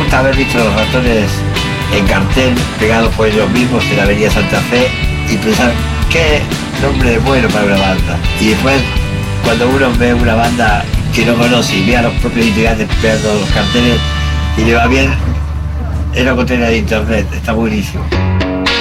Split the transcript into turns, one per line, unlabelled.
gusta haber visto Los Ratones en cartel, pegados por ellos mismos en la avenida Santa Fe y pensar qué nombre bueno para una banda. Y después, cuando uno ve una banda que no conoce y ve a los propios integrantes pegando los carteles y le va bien, es lo que tiene de internet, está buenísimo.